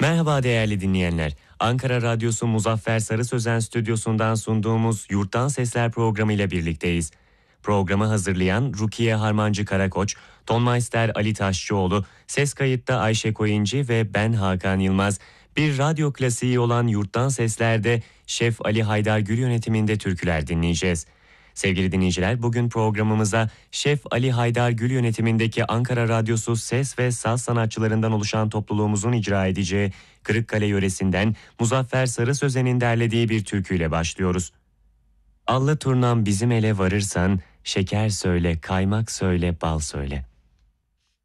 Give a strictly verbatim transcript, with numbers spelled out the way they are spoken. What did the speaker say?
Merhaba değerli dinleyenler. Ankara Radyosu Muzaffer Sarı Sözen stüdyosundan sunduğumuz Yurttan Sesler programı ile birlikteyiz. Programı hazırlayan Rukiye Harmancı Karakoç, tonmeister Ali Taşçıoğlu, ses kayıtta Ayşe Koyuncu ve ben Hakan Yılmaz. Bir radyo klasiği olan Yurttan Sesler'de Şef Ali Haydar Gül yönetiminde türküler dinleyeceğiz. Sevgili dinleyiciler, bugün programımıza Şef Ali Haydar Gül yönetimindeki Ankara Radyosu ses ve saz sanatçılarından oluşan topluluğumuzun icra edeceği Kırıkkale yöresinden Muzaffer Sarı Sözen'in derlediği bir türküyle başlıyoruz. Allı turnam bizim ele varırsan, şeker söyle, kaymak söyle, bal söyle.